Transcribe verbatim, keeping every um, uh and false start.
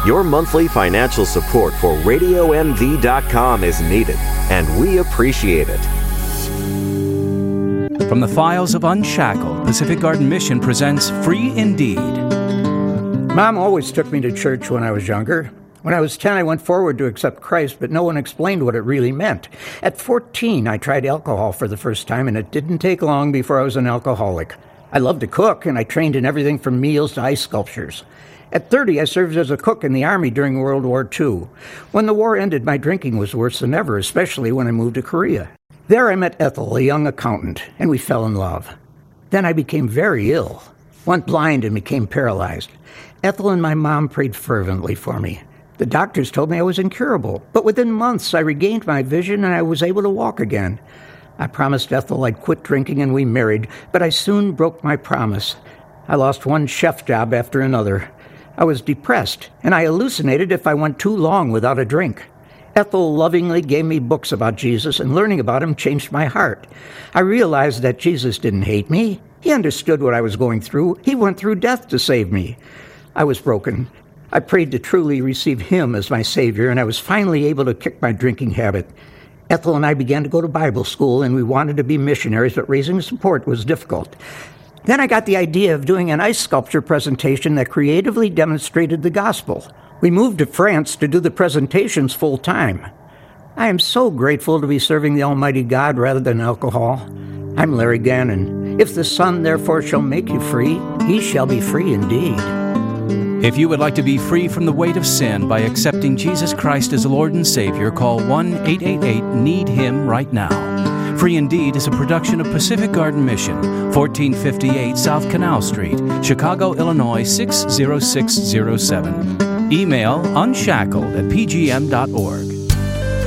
Your monthly financial support for radio m v dot com is needed, and we appreciate it. From the files of Unshackled, Pacific Garden Mission presents Free Indeed. Mom always took me to church when I was younger. When I was ten, I went forward to accept Christ, but no one explained what it really meant. At fourteen, I tried alcohol for the first time, and it didn't take long before I was an alcoholic. I loved to cook, and I trained in everything from meals to ice sculptures. At thirty, I served as a cook in the Army during World War Two. When the war ended, my drinking was worse than ever, especially when I moved to Korea. There I met Ethel, a young accountant, and we fell in love. Then I became very ill, went blind and became paralyzed. Ethel and my mom prayed fervently for me. The doctors told me I was incurable, but within months I regained my vision and I was able to walk again. I promised Ethel I'd quit drinking and we married, but I soon broke my promise. I lost one chef job after another. I was depressed, and I hallucinated if I went too long without a drink. Ethel lovingly gave me books about Jesus, and learning about him changed my heart. I realized that Jesus didn't hate me. He understood what I was going through. He went through death to save me. I was broken. I prayed to truly receive him as my Savior, and I was finally able to kick my drinking habit. Ethel and I began to go to Bible school, and we wanted to be missionaries, but raising support was difficult. Then I got the idea of doing an ice sculpture presentation that creatively demonstrated the gospel. We moved to France to do the presentations full time. I am so grateful to be serving the Almighty God rather than alcohol. I'm Larry Gannon. If the Son therefore shall make you free, he shall be free indeed. If you would like to be free from the weight of sin by accepting Jesus Christ as Lord and Savior, call one eight eight eight need him right now. Free Indeed is a production of Pacific Garden Mission, fourteen fifty-eight South Canal Street, Chicago, Illinois six zero six zero seven. Email unshackled at p g m dot org.